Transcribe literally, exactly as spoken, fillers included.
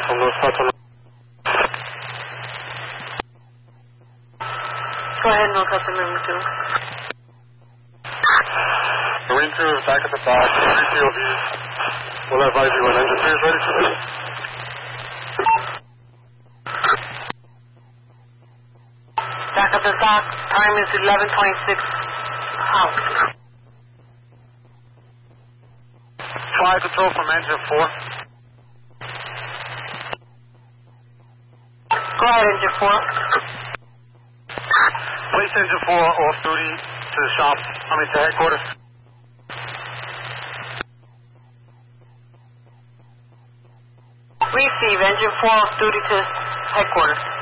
from North Hudson. Go ahead, North Hudson, Marine two. Marine two is back at the dock. three P O Vs. We'll advise you when engine three is ready. Back at the dock. Time is eleven twenty-six. Out. Flight control from engine four. Go ahead, engine four. Place engine four off duty to the shop. I mean to headquarters. Receive engine four off duty to headquarters.